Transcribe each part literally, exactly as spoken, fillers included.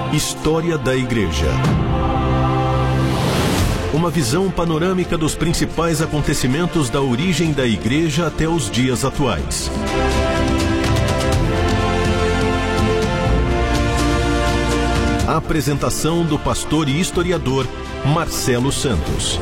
História da Igreja. Uma visão panorâmica dos principais acontecimentos da origem da Igreja até os dias atuais. A apresentação do pastor e historiador Marcelo Santos.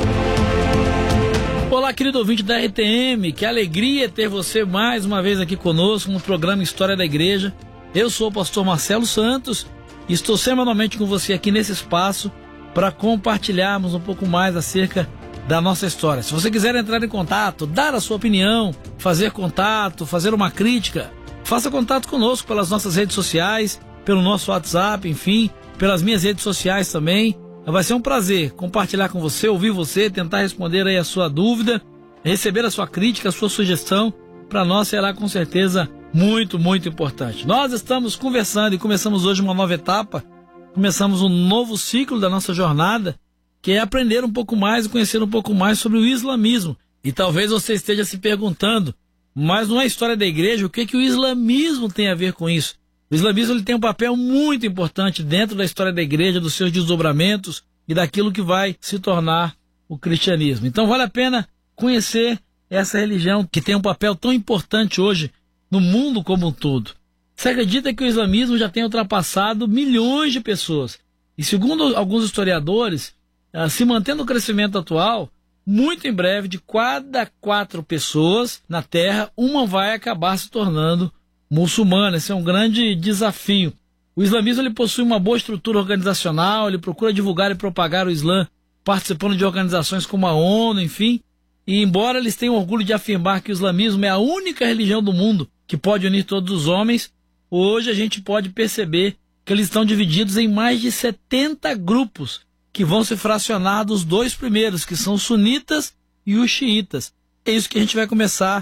Olá, querido ouvinte da R T M, que alegria ter você mais uma vez aqui conosco no programa História da Igreja. Eu sou o pastor Marcelo Santos e estou semanalmente com você aqui nesse espaço para compartilharmos um pouco mais acerca da nossa história. Se você quiser entrar em contato, dar a sua opinião, fazer contato, fazer uma crítica, faça contato conosco pelas nossas redes sociais, pelo nosso WhatsApp, enfim, pelas minhas redes sociais também. Vai ser um prazer compartilhar com você, ouvir você, tentar responder aí a sua dúvida, receber a sua crítica, a sua sugestão. Para nós será com certeza muito, muito importante. Nós estamos conversando e começamos hoje uma nova etapa, começamos um novo ciclo da nossa jornada, que é aprender um pouco mais e conhecer um pouco mais sobre o islamismo. E talvez você esteja se perguntando, mas não é a história da igreja, o que, que o islamismo tem a ver com isso? O islamismo ele tem um papel muito importante dentro da história da igreja, dos seus desdobramentos e daquilo que vai se tornar o cristianismo. Então vale a pena conhecer essa religião que tem um papel tão importante hoje no mundo como um todo. Você acredita que o islamismo já tem ultrapassado milhões de pessoas? E segundo alguns historiadores, se mantendo o crescimento atual, muito em breve, de cada quatro pessoas na Terra, uma vai acabar se tornando muçulmana. Esse é um grande desafio. O islamismo ele possui uma boa estrutura organizacional, ele procura divulgar e propagar o Islã, participando de organizações como a ONU, enfim. E embora eles tenham orgulho de afirmar que o islamismo é a única religião do mundo que pode unir todos os homens, hoje a gente pode perceber que eles estão divididos em mais de setenta grupos, que vão se fracionar dos dois primeiros, que são os sunitas e os xiitas. É isso que a gente vai começar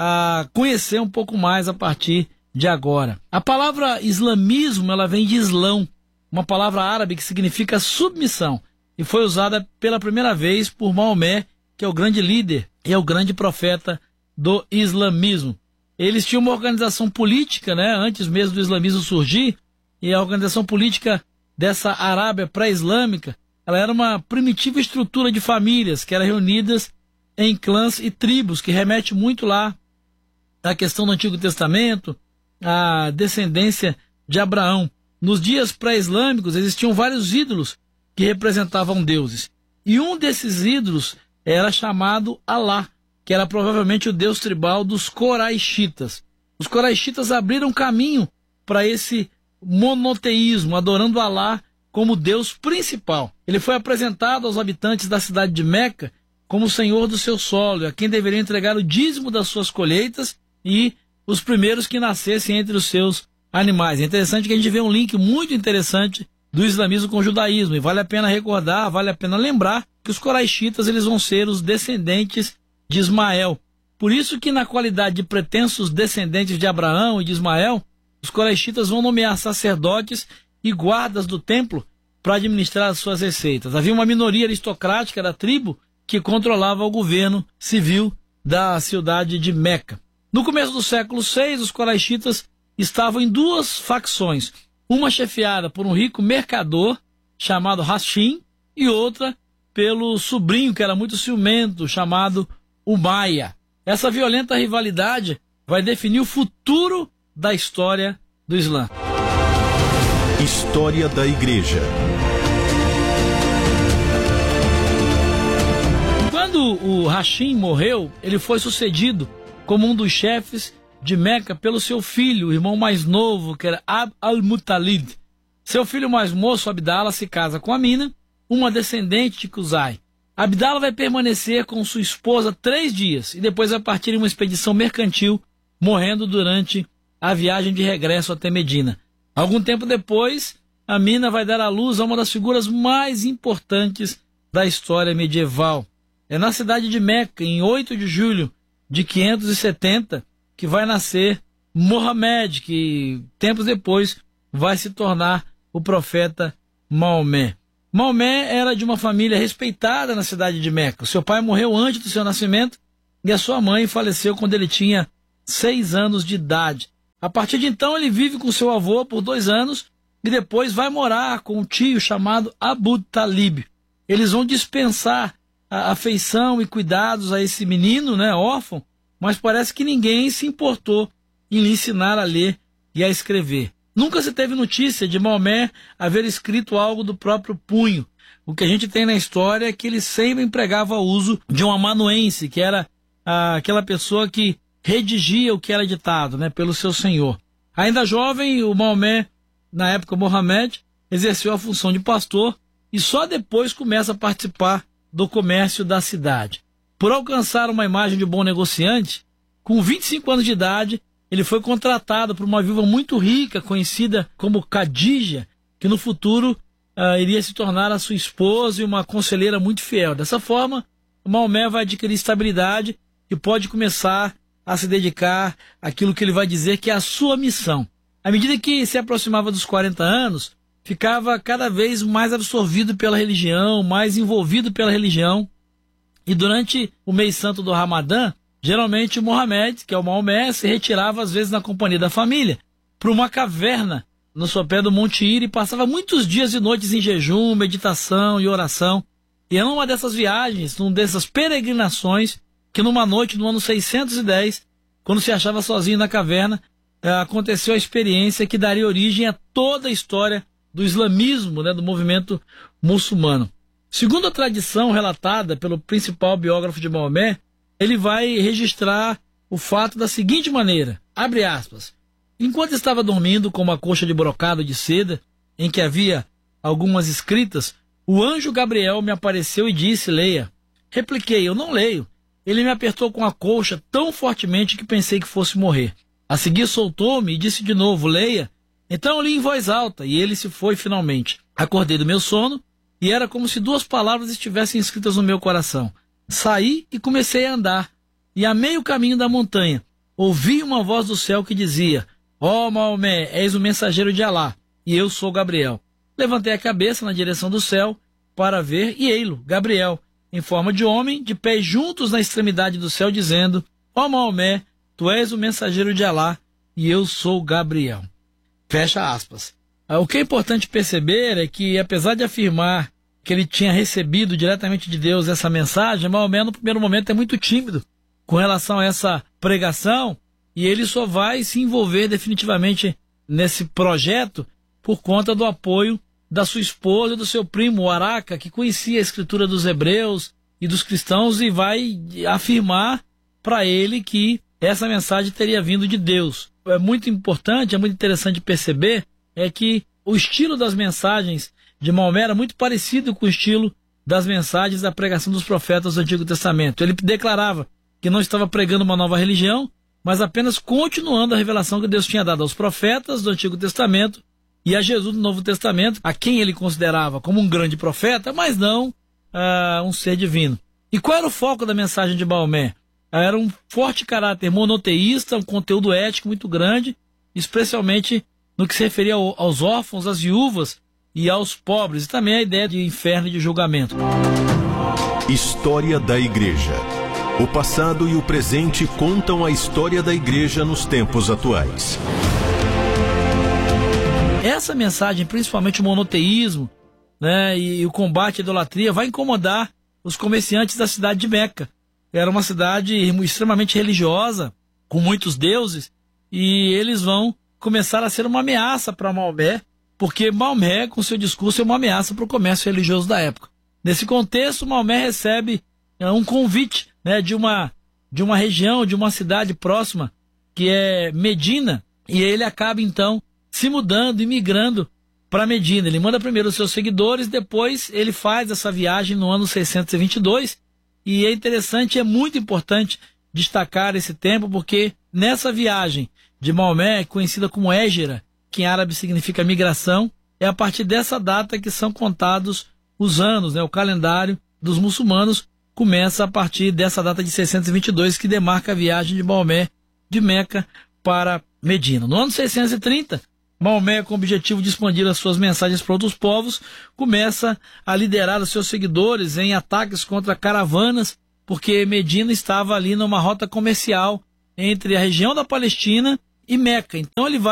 a conhecer um pouco mais a partir de agora. A palavra islamismo, ela vem de islão, uma palavra árabe que significa submissão, e foi usada pela primeira vez por Maomé, que é o grande líder e é o grande profeta do islamismo. Eles tinham uma organização política, né, antes mesmo do islamismo surgir, e a organização política dessa Arábia pré-islâmica, ela era uma primitiva estrutura de famílias que eram reunidas em clãs e tribos, que remete muito lá à questão do Antigo Testamento, à descendência de Abraão. Nos dias pré-islâmicos existiam vários ídolos que representavam deuses, e um desses ídolos era chamado Alá, que era provavelmente o deus tribal dos Coraixitas. Os Coraixitas abriram caminho para esse monoteísmo, adorando Alá como Deus principal. Ele foi apresentado aos habitantes da cidade de Meca como o senhor do seu solo, a quem deveria entregar o dízimo das suas colheitas e os primeiros que nascessem entre os seus animais. É interessante que a gente vê um link muito interessante do islamismo com o judaísmo, e vale a pena recordar, vale a pena lembrar que os coraixitas eles vão ser os descendentes de Ismael. Por isso que na qualidade de pretensos descendentes de Abraão e de Ismael, os coraixitas vão nomear sacerdotes e guardas do templo para administrar as suas receitas. Havia uma minoria aristocrática da tribo que controlava o governo civil da cidade de Meca. No começo do século seis, os coraixitas estavam em duas facções, uma chefiada por um rico mercador chamado Hashim e outra pelo sobrinho que era muito ciumento, chamado Umayya. Essa violenta rivalidade vai definir o futuro da história do Islã. História da Igreja. Quando o Hashim morreu, ele foi sucedido como um dos chefes de Meca pelo seu filho, o irmão mais novo, que era Abd al-Muttalib. Seu filho mais moço, Abdala, se casa com Amina, uma descendente de Qusay. Abdala vai permanecer com sua esposa três dias e depois vai partir em uma expedição mercantil, morrendo durante a viagem de regresso até Medina. Algum tempo depois, Amina vai dar à luz a uma das figuras mais importantes da história medieval. É na cidade de Meca, em oito de julho de quinhentos e setenta, que vai nascer Mohammed, que tempos depois vai se tornar o profeta Maomé. Maomé era de uma família respeitada na cidade de Meca. O seu pai morreu antes do seu nascimento e a sua mãe faleceu quando ele tinha seis anos de idade. A partir de então ele vive com seu avô por dois anos e depois vai morar com um tio chamado Abu Talib. Eles vão dispensar a afeição e cuidados a esse menino, né, órfão, mas parece que ninguém se importou em lhe ensinar a ler e a escrever. Nunca se teve notícia de Maomé haver escrito algo do próprio punho. O que a gente tem na história é que ele sempre empregava o uso de um amanuense, que era ah, aquela pessoa que redigia o que era ditado, né, pelo seu senhor. Ainda jovem, o Maomé, na época Mohammed, exerceu a função de pastor e só depois começa a participar do comércio da cidade. Por alcançar uma imagem de bom negociante, com vinte e cinco anos de idade, ele foi contratado por uma viúva muito rica, conhecida como Khadija, que no futuro uh, iria se tornar a sua esposa e uma conselheira muito fiel. Dessa forma, Maomé vai adquirir estabilidade e pode começar a se dedicar àquilo que ele vai dizer que é a sua missão. À medida que se aproximava dos quarenta anos, ficava cada vez mais absorvido pela religião, mais envolvido pela religião. E durante o mês santo do Ramadã, geralmente o Mohammed, que é o Maomé, se retirava às vezes na companhia da família para uma caverna no sopé do Monte Hira e passava muitos dias e noites em jejum, meditação e oração. E era uma dessas viagens, numa dessas peregrinações, que numa noite no ano seiscentos e dez, quando se achava sozinho na caverna, aconteceu a experiência que daria origem a toda a história do islamismo, né, do movimento muçulmano. Segundo a tradição relatada pelo principal biógrafo de Maomé, ele vai registrar o fato da seguinte maneira, abre aspas, enquanto estava dormindo com uma coxa de brocado de seda, em que havia algumas escritas, o anjo Gabriel me apareceu e disse, leia. Repliquei, eu não leio. Ele me apertou com a colcha tão fortemente que pensei que fosse morrer. A seguir soltou-me e disse de novo, leia. Então eu li em voz alta e ele se foi finalmente. Acordei do meu sono e era como se duas palavras estivessem escritas no meu coração. Saí e comecei a andar. E a meio caminho da montanha, ouvi uma voz do céu que dizia, ó Maomé, és o mensageiro de Alá, e eu sou Gabriel. Levantei a cabeça na direção do céu para ver e ei-lo, Gabriel, em forma de homem, de pés juntos na extremidade do céu, dizendo, ó Maomé, tu és o mensageiro de Alá, e eu sou Gabriel. Fecha aspas. O que é importante perceber é que, apesar de afirmar que ele tinha recebido diretamente de Deus essa mensagem, Maomé no primeiro momento é muito tímido com relação a essa pregação e ele só vai se envolver definitivamente nesse projeto por conta do apoio da sua esposa e do seu primo, o Araca, que conhecia a escritura dos hebreus e dos cristãos e vai afirmar para ele que essa mensagem teria vindo de Deus. É muito importante, é muito interessante perceber é que o estilo das mensagens de Maomé era muito parecido com o estilo das mensagens da pregação dos profetas do Antigo Testamento. Ele declarava que não estava pregando uma nova religião, mas apenas continuando a revelação que Deus tinha dado aos profetas do Antigo Testamento e a Jesus do Novo Testamento, a quem ele considerava como um grande profeta, mas não uh, um ser divino. E qual era o foco da mensagem de Maomé? Era um forte caráter monoteísta, um conteúdo ético muito grande, especialmente no que se referia aos órfãos, às viúvas e aos pobres, e também a ideia de inferno e de julgamento. História da Igreja. O passado e o presente contam a história da Igreja nos tempos atuais. Essa mensagem, principalmente o monoteísmo, né, e o combate à idolatria, vai incomodar os comerciantes da cidade de Meca. Era uma cidade extremamente religiosa, com muitos deuses, e eles vão começar a ser uma ameaça para Maomé, porque Maomé, com seu discurso, é uma ameaça para o comércio religioso da época. Nesse contexto, Maomé recebe é, um convite, né, de, uma, de uma região, de uma cidade próxima, que é Medina, e ele acaba, então, se mudando e migrando para Medina. Ele manda primeiro os seus seguidores, depois ele faz essa viagem no ano seiscentos e vinte e dois, e é interessante, é muito importante destacar esse tempo, porque nessa viagem de Maomé, conhecida como Hégira, que em árabe significa migração, é a partir dessa data que são contados os anos, né? O calendário dos muçulmanos começa a partir dessa data de seiscentos e vinte e dois, que demarca a viagem de Maomé de Meca para Medina. No ano seiscentos e trinta, Maomé, com o objetivo de expandir as suas mensagens para outros povos, começa a liderar os seus seguidores em ataques contra caravanas, porque Medina estava ali numa rota comercial entre a região da Palestina e Meca. Então ele vai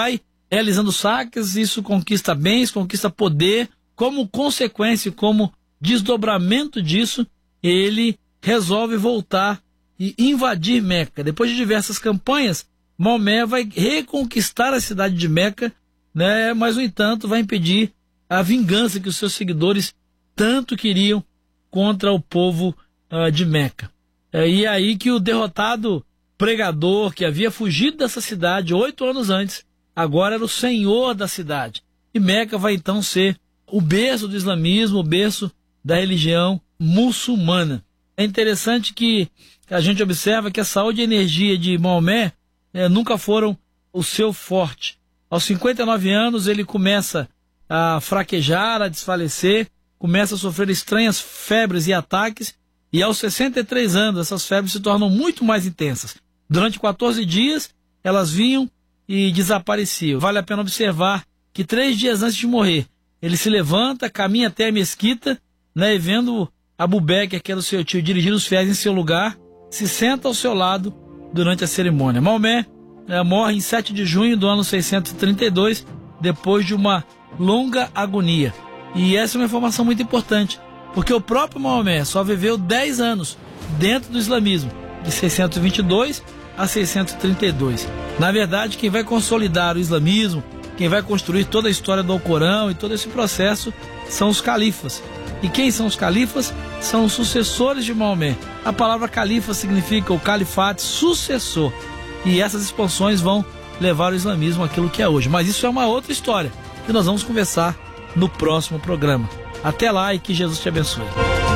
realizando saques, isso conquista bens, conquista poder. Como consequência, como desdobramento disso, ele resolve voltar e invadir Meca. Depois de diversas campanhas, Maomé vai reconquistar a cidade de Meca, né? Mas, no entanto, vai impedir a vingança que os seus seguidores tanto queriam contra o povo uh, de Meca. É, e é aí que o derrotado pregador, que havia fugido dessa cidade oito anos antes, agora era o senhor da cidade. E Meca vai então ser o berço do islamismo, o berço da religião muçulmana. É interessante que a gente observa que a saúde e a energia de Maomé eh, nunca foram o seu forte. Aos cinquenta e nove anos ele começa a fraquejar, a desfalecer, começa a sofrer estranhas febres e ataques, e aos sessenta e três anos essas febres se tornam muito mais intensas. Durante quatorze dias elas vinham e desapareciam. Vale a pena observar que três dias antes de morrer, ele se levanta, caminha até a mesquita, né, e vendo Abu Bekr, que era o seu tio, dirigir os fiéis em seu lugar, se senta ao seu lado durante a cerimônia. Maomé né, morre em sete de junho do ano seiscentos e trinta e dois, depois de uma longa agonia. E essa é uma informação muito importante, porque o próprio Maomé só viveu dez anos dentro do islamismo, de seiscentos e vinte e dois a seiscentos e trinta e dois. Na verdade, quem vai consolidar o islamismo, quem vai construir toda a história do Alcorão e todo esse processo são os califas. E quem são os califas? São os sucessores de Maomé. A palavra califa significa o califate, sucessor. E essas expansões vão levar o islamismo àquilo que é hoje. Mas isso é uma outra história que nós vamos conversar no próximo programa. Até lá e que Jesus te abençoe.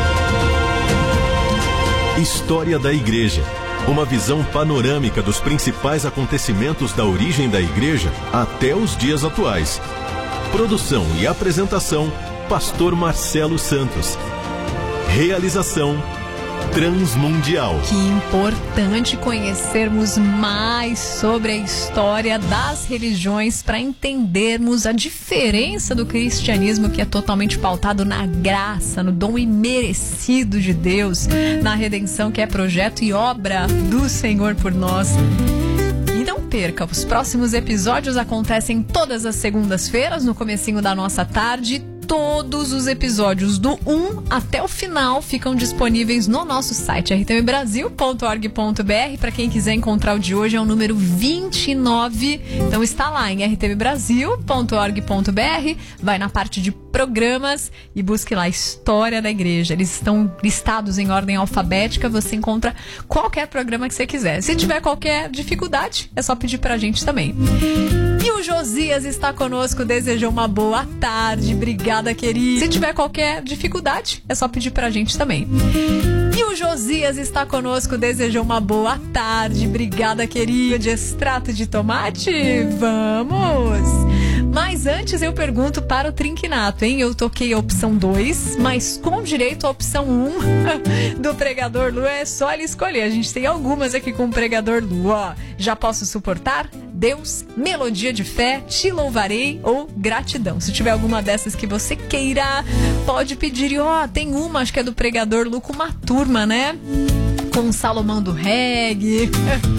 História da Igreja. Uma visão panorâmica dos principais acontecimentos da origem da Igreja até os dias atuais. Produção e apresentação, Pastor Marcelo Santos. Realização Transmundial. Que importante conhecermos mais sobre a história das religiões para entendermos a diferença do cristianismo, que é totalmente pautado na graça, no dom imerecido de Deus, na redenção que é projeto e obra do Senhor por nós. E não perca, os próximos episódios acontecem todas as segundas-feiras, no comecinho da nossa tarde. Todos os episódios do um até o final ficam disponíveis no nosso site r t m brasil ponto org ponto b r. Para quem quiser encontrar o de hoje, é o número vinte e nove. Então está lá em r t m brasil ponto org ponto b r. Vai na parte de programas e busque lá História da Igreja. Eles estão listados em ordem alfabética. Você encontra qualquer programa que você quiser. Se tiver qualquer dificuldade, é só pedir pra gente também. E o Josias está conosco, desejou uma boa tarde. Obrigada, querido. Se tiver qualquer dificuldade, é só pedir pra gente também. E o Josias está conosco, desejou uma boa tarde. Obrigada, querido. De extrato de tomate? Vamos! Mas antes eu pergunto para o Trinquinato, hein? Eu toquei a opção dois, mas com direito à opção um do Pregador Lu. É só ele escolher. A gente tem algumas aqui com o Pregador Lu. Ó, já posso suportar? Deus, melodia de fé, te louvarei ou gratidão. Se tiver alguma dessas que você queira, pode pedir. E ó, tem uma, acho que é do Pregador Lu, com uma turma, né? Com Salomão do Reggae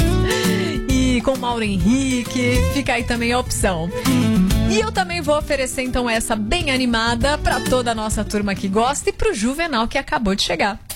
e com Mauro Henrique. Fica aí também a opção. E eu também vou oferecer então essa bem animada para toda a nossa turma que gosta e pro Juvenal que acabou de chegar.